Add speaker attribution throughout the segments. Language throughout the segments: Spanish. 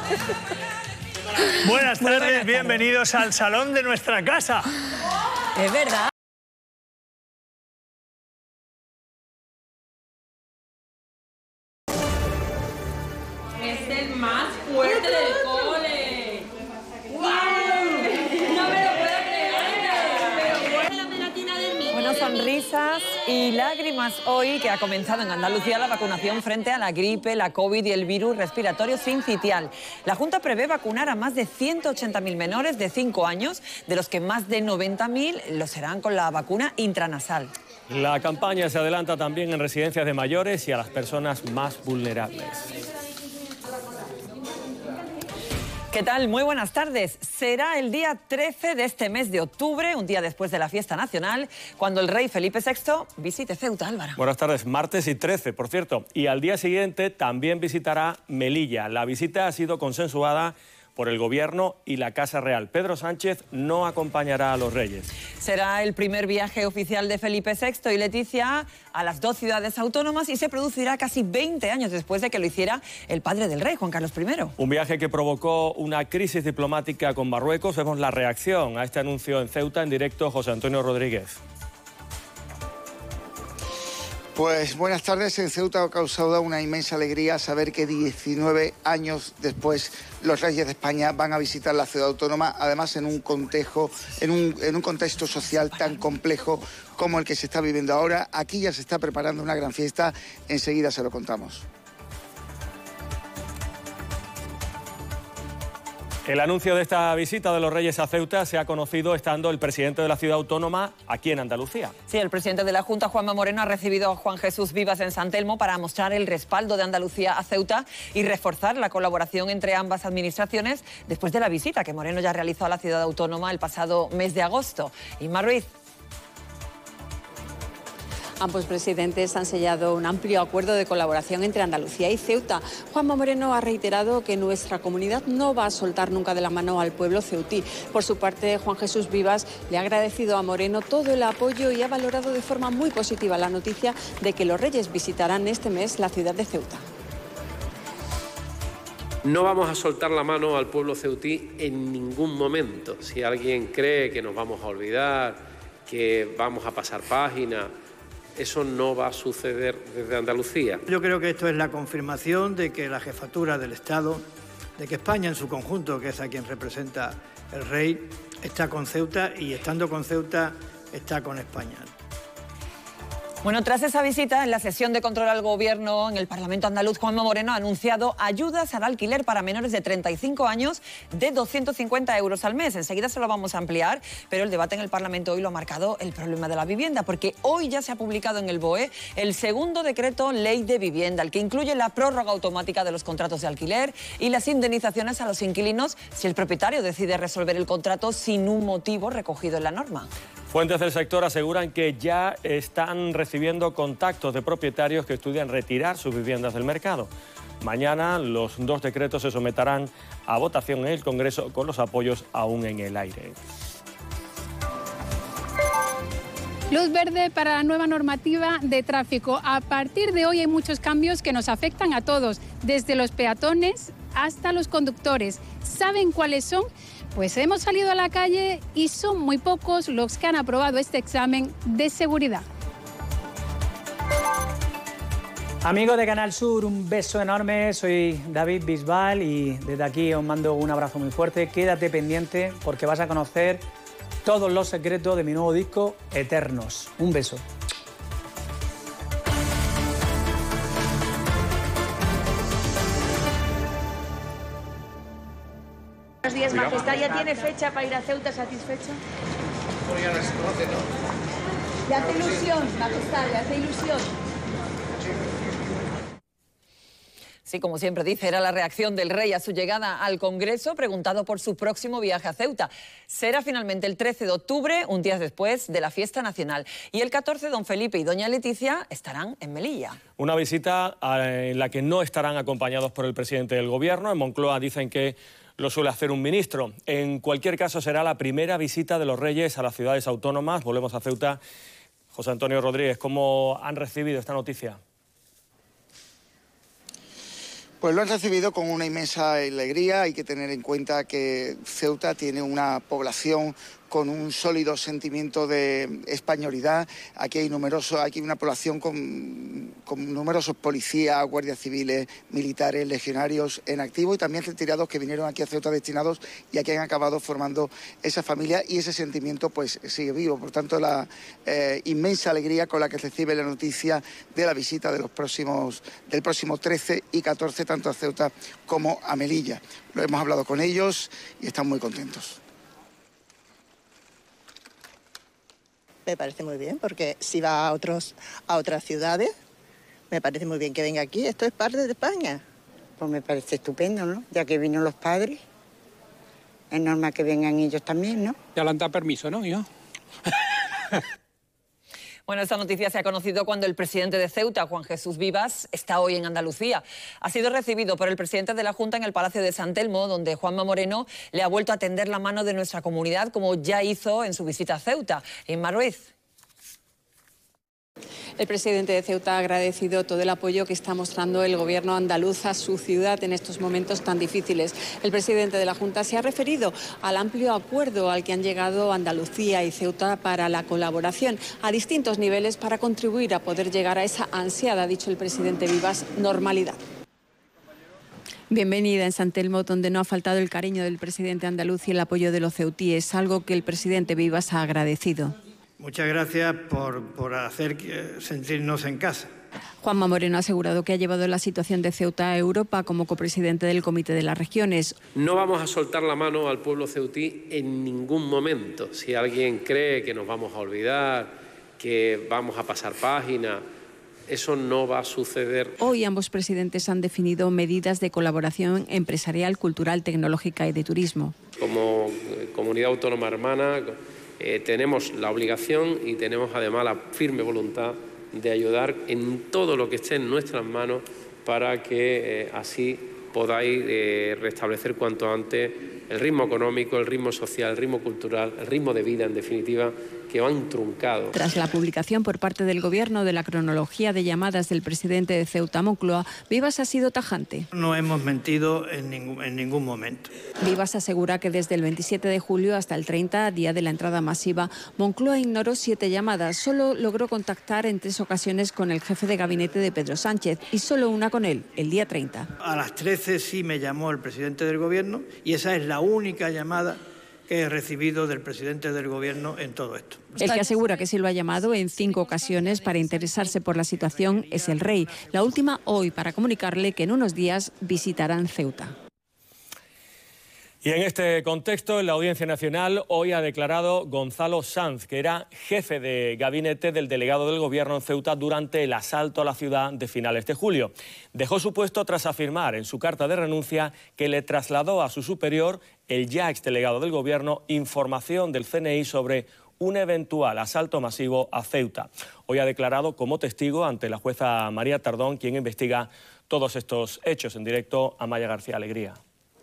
Speaker 1: Buenas tardes, bienvenidos al salón de nuestra casa.
Speaker 2: Es verdad.
Speaker 3: Es el más fuerte del cole. ¡Wow! No me lo puedo creer. Pero la pelatina del niño.
Speaker 2: Bueno, sonrisas y lágrimas hoy que ha comenzado en Andalucía la vacunación frente a la gripe, la COVID y el virus respiratorio sincitial. La Junta prevé vacunar a más de 180.000 menores de 5 años, de los que más de 90.000 lo serán con la vacuna intranasal.
Speaker 4: La campaña se adelanta también en residencias de mayores y a las personas más vulnerables.
Speaker 2: ¿Qué tal? Muy buenas tardes. Será el día 13 de este mes de octubre, un día después de la fiesta nacional, cuando el rey Felipe VI visite Ceuta, Álvaro.
Speaker 4: Buenas tardes, martes y 13, por cierto. Y al día siguiente también visitará Melilla. La visita ha sido consensuada por el Gobierno y la Casa Real. Pedro Sánchez no acompañará a los reyes.
Speaker 2: Será el primer viaje oficial de Felipe VI y Leticia a las dos ciudades autónomas y se producirá casi 20 años después de que lo hiciera el padre del rey, Juan Carlos I.
Speaker 4: Un viaje que provocó una crisis diplomática con Marruecos. Vemos la reacción a este anuncio en Ceuta, en directo, José Antonio Rodríguez.
Speaker 5: Pues buenas tardes. En Ceuta ha causado una inmensa alegría saber que 19 años después los reyes de España van a visitar la ciudad autónoma, además en un contexto social tan complejo como el que se está viviendo ahora. Aquí ya se está preparando una gran fiesta, enseguida se lo contamos.
Speaker 4: El anuncio de esta visita de los reyes a Ceuta se ha conocido estando el presidente de la ciudad autónoma aquí en Andalucía.
Speaker 2: Sí, el presidente de la Junta, Juanma Moreno, ha recibido a Juan Jesús Vivas en San Telmo para mostrar el respaldo de Andalucía a Ceuta y reforzar la colaboración entre ambas administraciones después de la visita que Moreno ya realizó a la ciudad autónoma el pasado mes de agosto. Inma Ruiz.
Speaker 6: Ambos presidentes han sellado un amplio acuerdo de colaboración entre Andalucía y Ceuta. Juanma Moreno ha reiterado que nuestra comunidad no va a soltar nunca de la mano al pueblo ceutí. Por su parte, Juan Jesús Vivas le ha agradecido a Moreno todo el apoyo y ha valorado de forma muy positiva la noticia de que los reyes visitarán este mes la ciudad de Ceuta.
Speaker 7: No vamos a soltar la mano al pueblo ceutí en ningún momento. Si alguien cree que nos vamos a olvidar, que vamos a pasar página, eso no va a suceder desde Andalucía.
Speaker 1: Yo creo que esto es la confirmación de que la jefatura del Estado, de que España en su conjunto, que es a quien representa el rey, está con Ceuta y estando con Ceuta está con España.
Speaker 2: Bueno, tras esa visita, en la sesión de control al Gobierno en el Parlamento andaluz, Juanma Moreno ha anunciado ayudas al alquiler para menores de 35 años de 250 euros al mes. Enseguida se lo vamos a ampliar, pero el debate en el Parlamento hoy lo ha marcado el problema de la vivienda, porque hoy ya se ha publicado en el BOE el segundo decreto ley de vivienda, el que incluye la prórroga automática de los contratos de alquiler y las indemnizaciones a los inquilinos si el propietario decide resolver el contrato sin un motivo recogido en la norma.
Speaker 4: Fuentes del sector aseguran que ya están recibiendo contactos de propietarios que estudian retirar sus viviendas del mercado. Mañana los dos decretos se someterán a votación en el Congreso con los apoyos aún en el aire.
Speaker 8: Luz verde para la nueva normativa de tráfico. A partir de hoy hay muchos cambios que nos afectan a todos, desde los peatones hasta los conductores. ¿Saben cuáles son? Pues hemos salido a la calle y son muy pocos los que han aprobado este examen de seguridad.
Speaker 9: Amigos de Canal Sur, un beso enorme. Soy David Bisbal y desde aquí os mando un abrazo muy fuerte. Quédate pendiente porque vas a conocer todos los secretos de mi nuevo disco, Eternos. Un beso.
Speaker 10: Buenos días, Majestad. ¿Ya tiene fecha para ir a Ceuta satisfecho?
Speaker 5: Pues ya no se conoce, ¿no?
Speaker 10: ¿Le hace ilusión, Majestad? ¿Le hace ilusión?
Speaker 2: Sí, como siempre dice, era la reacción del rey a su llegada al Congreso, preguntado por su próximo viaje a Ceuta. Será finalmente el 13 de octubre, un día después de la fiesta nacional. Y el 14, don Felipe y doña Leticia estarán en Melilla.
Speaker 4: Una visita en la que no estarán acompañados por el presidente del Gobierno. En Moncloa dicen que lo suele hacer un ministro. En cualquier caso, será la primera visita de los reyes a las ciudades autónomas. Volvemos a Ceuta. José Antonio Rodríguez, ¿cómo han recibido esta noticia?
Speaker 5: Pues lo han recibido con una inmensa alegría. Hay que tener en cuenta que Ceuta tiene una población con un sólido sentimiento de españolidad. Aquí hay una población con numerosos policías, guardias civiles, militares, legionarios en activo y también retirados que vinieron aquí a Ceuta destinados y aquí han acabado formando esa familia y ese sentimiento pues sigue vivo. Por tanto, la inmensa alegría con la que recibe la noticia de la visita del próximo 13 y 14 tanto a Ceuta como a Melilla. Lo hemos hablado con ellos y están muy contentos.
Speaker 11: Me parece muy bien, porque si va a otras ciudades, me parece muy bien que venga aquí. Esto es parte de España.
Speaker 12: Pues me parece estupendo, ¿no? Ya que vino los padres, es normal que vengan ellos también, ¿no?
Speaker 13: Ya le han dado permiso, ¿no, hijo?
Speaker 2: Bueno, esta noticia se ha conocido cuando el presidente de Ceuta, Juan Jesús Vivas, está hoy en Andalucía. Ha sido recibido por el presidente de la Junta en el Palacio de San Telmo, donde Juanma Moreno le ha vuelto a tender la mano de nuestra comunidad, como ya hizo en su visita a Ceuta. Inma Ruiz.
Speaker 6: El presidente de Ceuta ha agradecido todo el apoyo que está mostrando el gobierno andaluz a su ciudad en estos momentos tan difíciles. El presidente de la Junta se ha referido al amplio acuerdo al que han llegado Andalucía y Ceuta para la colaboración a distintos niveles para contribuir a poder llegar a esa ansiada, ha dicho el presidente Vivas, normalidad. Bienvenida en San Telmo, donde no ha faltado el cariño del presidente andaluz y el apoyo de los ceutíes, algo que el presidente Vivas ha agradecido.
Speaker 1: Muchas gracias por hacer sentirnos en casa.
Speaker 6: Juanma Moreno ha asegurado que ha llevado la situación de Ceuta a Europa como copresidente del Comité de las Regiones.
Speaker 7: No vamos a soltar la mano al pueblo ceutí en ningún momento. Si alguien cree que nos vamos a olvidar, que vamos a pasar página, eso no va a suceder.
Speaker 6: Hoy ambos presidentes han definido medidas de colaboración empresarial, cultural, tecnológica y de turismo.
Speaker 7: Como comunidad autónoma hermana, tenemos la obligación y tenemos además la firme voluntad de ayudar en todo lo que esté en nuestras manos para que así podáis restablecer cuanto antes el ritmo económico, el ritmo social, el ritmo cultural, el ritmo de vida, en definitiva, que van truncados.
Speaker 6: Tras la publicación por parte del Gobierno de la cronología de llamadas del presidente de Ceuta, Moncloa, Vivas ha sido tajante.
Speaker 1: No hemos mentido en ningún momento.
Speaker 6: Vivas asegura que desde el 27 de julio hasta el 30, día de la entrada masiva, Moncloa ignoró 7 llamadas. Solo logró contactar en 3 ocasiones con el jefe de gabinete de Pedro Sánchez y solo una con él, el día 30.
Speaker 1: A las 13 sí me llamó el presidente del Gobierno y esa es la única llamada que he recibido del presidente del Gobierno en todo esto.
Speaker 6: El que asegura que sí lo ha llamado en 5 ocasiones para interesarse por la situación es el rey. La última hoy para comunicarle que en unos días visitarán Ceuta.
Speaker 4: Y en este contexto, la Audiencia Nacional hoy ha declarado Gonzalo Sanz, que era jefe de gabinete del delegado del Gobierno en Ceuta durante el asalto a la ciudad de finales de julio. Dejó su puesto tras afirmar en su carta de renuncia que le trasladó a su superior, el ya exdelegado del Gobierno, información del CNI sobre un eventual asalto masivo a Ceuta. Hoy ha declarado como testigo ante la jueza María Tardón, quien investiga todos estos hechos. En directo, Amaya García Alegría.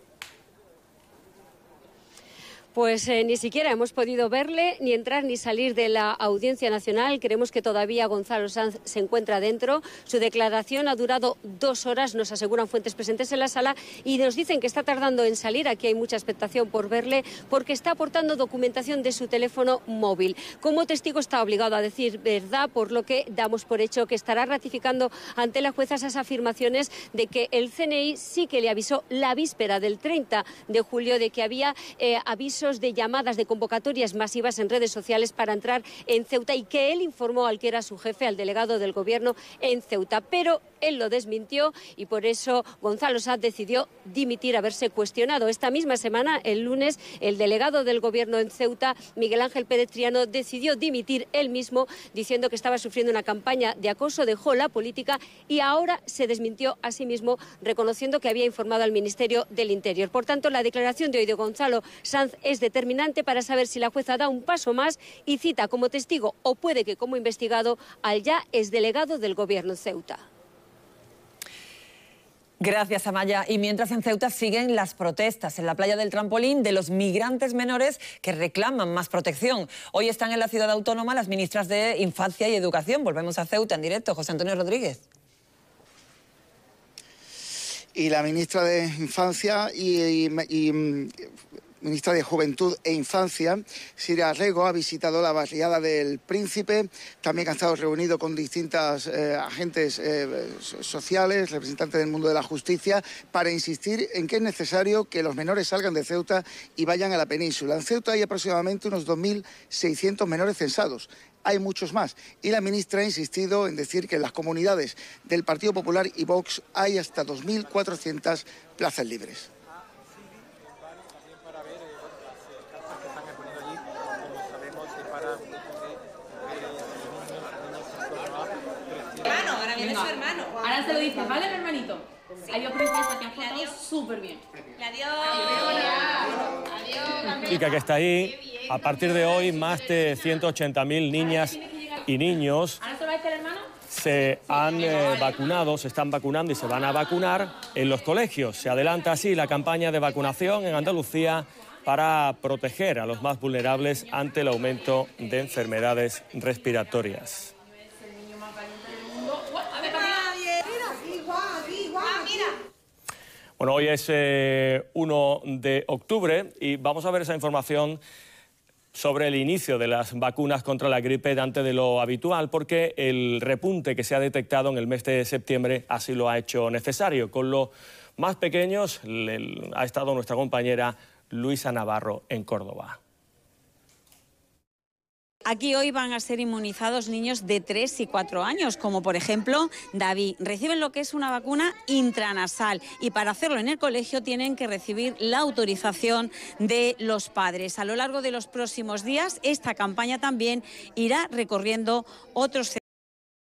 Speaker 14: Pues ni siquiera hemos podido verle, ni entrar ni salir de la Audiencia Nacional. Creemos que todavía Gonzalo Sanz se encuentra dentro. Su declaración ha durado 2 horas, nos aseguran fuentes presentes en la sala, y nos dicen que está tardando en salir. Aquí hay mucha expectación por verle, porque está aportando documentación de su teléfono móvil. Como testigo está obligado a decir verdad, por lo que damos por hecho que estará ratificando ante la jueza esas afirmaciones de que el CNI sí que le avisó la víspera del 30 de julio de que había avisos de llamadas de convocatorias masivas en redes sociales para entrar en Ceuta, y que él informó al que era su jefe, al delegado del Gobierno en Ceuta. Pero él lo desmintió y por eso Gonzalo Sanz decidió dimitir, haberse cuestionado. Esta misma semana, el lunes, el delegado del Gobierno en Ceuta, Miguel Ángel Pérez Triano, decidió dimitir él mismo, diciendo que estaba sufriendo una campaña de acoso, dejó la política y ahora se desmintió a sí mismo, reconociendo que había informado al Ministerio del Interior. Por tanto, la declaración de hoy de Gonzalo Sanz es determinante para saber si la jueza da un paso más y cita como testigo, o puede que como investigado, al ya exdelegado del Gobierno en Ceuta.
Speaker 2: Gracias, Amaya. Y mientras en Ceuta siguen las protestas en la playa del Trampolín de los migrantes menores que reclaman más protección. Hoy están en la ciudad autónoma las ministras de Infancia y Educación. Volvemos a Ceuta en directo. José Antonio Rodríguez.
Speaker 5: Y la ministra de Infancia y ministra de Juventud e Infancia, Sira Rego, ha visitado la barriada del Príncipe. También ha estado reunido con distintos agentes sociales, representantes del mundo de la justicia, para insistir en que es necesario que los menores salgan de Ceuta y vayan a la península. En Ceuta hay aproximadamente unos 2.600 menores censados. Hay muchos más. Y la ministra ha insistido en decir que en las comunidades del Partido Popular y Vox hay hasta 2.400 plazas libres.
Speaker 3: Ahora viene su hermano. Ahora se lo dices, ¿vale, mi hermanito? Sí. Adiós, princesa, que has portado súper bien. Adiós. Adiós.
Speaker 4: Chica que está ahí. A partir de hoy, más de 180.000 niñas y niños se han vacunado, se están vacunando y se van a vacunar en los colegios. Se adelanta así la campaña de vacunación en Andalucía para proteger a los más vulnerables ante el aumento de enfermedades respiratorias. Bueno, hoy es 1 de octubre y vamos a ver esa información sobre el inicio de las vacunas contra la gripe antes de lo habitual, porque el repunte que se ha detectado en el mes de septiembre así lo ha hecho necesario. Con los más pequeños ha estado nuestra compañera Luisa Navarro en Córdoba.
Speaker 13: Aquí hoy van a ser inmunizados niños de 3 y 4 años, como por ejemplo David. Reciben lo que es una vacuna intranasal y para hacerlo en el colegio tienen que recibir la autorización de los padres. A lo largo de los próximos días esta campaña también irá recorriendo otros centros